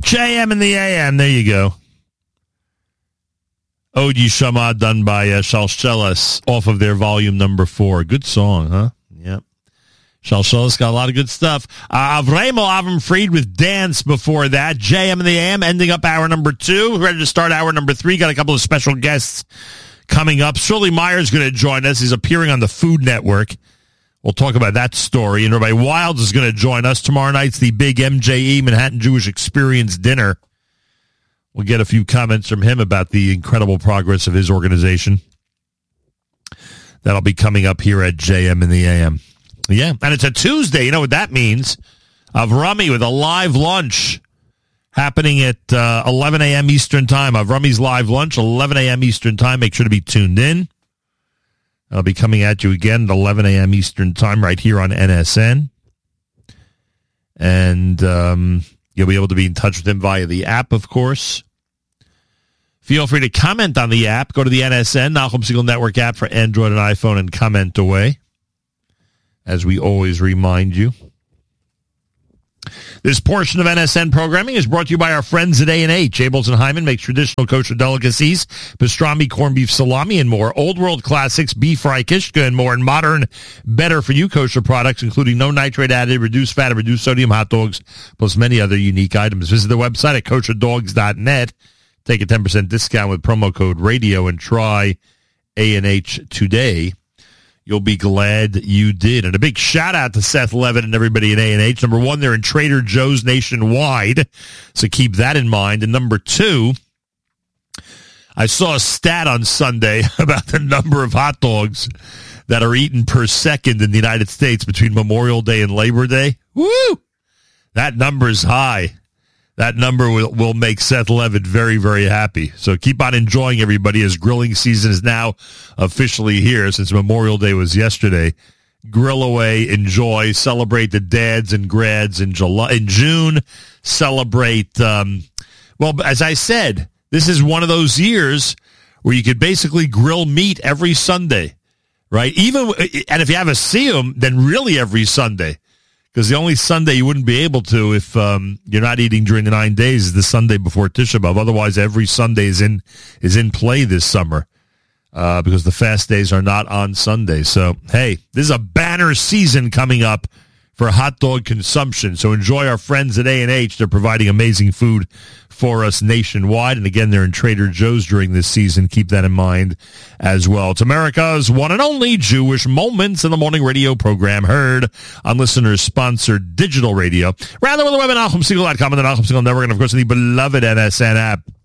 JM in the AM. There you go. Ode Yishama, done by Shalshelis, off of their volume number 4. Good song, huh? Yep. Shalshelis got a lot of good stuff. Avremo Avram Fried with Dance before that. JM in the AM, ending up hour number 2. Ready to start hour number 3. Got a couple of special guests coming up. Shirley Meyer's going to join us. He's appearing on the Food Network. We'll talk about that story. And Rabbi Wilds is going to join us. Tomorrow night's the big MJE, Manhattan Jewish Experience dinner. We'll get a few comments from him about the incredible progress of his organization. That'll be coming up here at JM in the AM. Yeah, and it's a Tuesday. You know what that means? Avrami with a live lunch happening at 11 a.m. Eastern Time. Avrami's live lunch, 11 a.m. Eastern Time. Make sure to be tuned in. I'll be coming at you again at 11 a.m. Eastern Time right here on NSN. And you'll be able to be in touch with him via the app, of course. Feel free to comment on the app. Go to the NSN, Nachum Segal Network app for Android and iPhone, and comment away, as we always remind you. This portion of NSN programming is brought to you by our friends at A&H. Abels and Hyman makes traditional kosher delicacies, pastrami, corned beef, salami, and more. Old world classics, beef fry, kishka, and more. And modern, better-for-you kosher products, including no nitrate added, reduced fat, and reduced sodium hot dogs, plus many other unique items. Visit their website at kosherdogs.net. Take a 10% discount with promo code radio and try A&H today. You'll be glad you did. And a big shout out to Seth Levitt and everybody at A&H. Number 1, they're in Trader Joe's nationwide, so keep that in mind. And number 2, I saw a stat on Sunday about the number of hot dogs that are eaten per second in the United States between Memorial Day and Labor Day. Woo! That number is high. That number will make Seth Levitt very, very happy. So keep on enjoying, everybody, as grilling season is now officially here since Memorial Day was yesterday. Grill away, enjoy, celebrate the dads and grads in June. Celebrate, well, as I said, this is one of those years where you could basically grill meat every Sunday, right? And if you have a siyum, then really every Sunday. Because the only Sunday you wouldn't be able to if you're not eating during the 9 days is the Sunday before Tisha B'Av. Otherwise, every Sunday is in play this summer because the fast days are not on Sunday. So, hey, this is a banner season coming up for hot dog consumption. So enjoy our friends at A&H. They're providing amazing food for us nationwide. And again, they're in Trader Joe's during this season. Keep that in mind as well. It's America's one and only Jewish Moments in the Morning radio program, heard on listeners-sponsored digital radio. Rather on the web at NachumSegal.com and the Nachum Segal Network, and of course, the beloved NSN app.